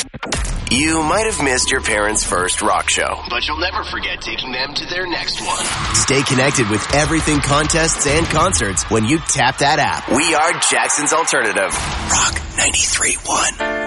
You might have missed your parents' first rock show, but you'll never forget taking them to their next one. Stay connected with everything contests and concerts when you tap that app. We are Jackson's Alternative. Rock 93.1.